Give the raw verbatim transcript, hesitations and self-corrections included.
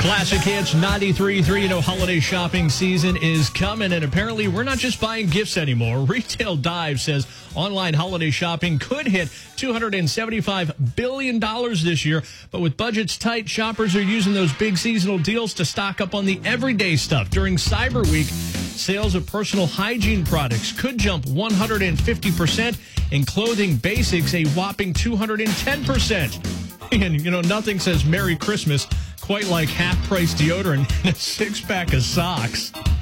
Classic Hits ninety-three point three. You know, holiday shopping season is coming, and apparently we're not just buying gifts anymore. Retail Dive says online holiday shopping could hit two hundred seventy-five billion dollars this year, but with budgets tight, shoppers are using those big seasonal deals to stock up on the everyday stuff. During Cyber Week, sales of personal hygiene products could jump one hundred fifty percent, and clothing basics a whopping two hundred ten percent. And, you know, nothing says Merry Christmas quite like half-price deodorant and a six-pack of socks.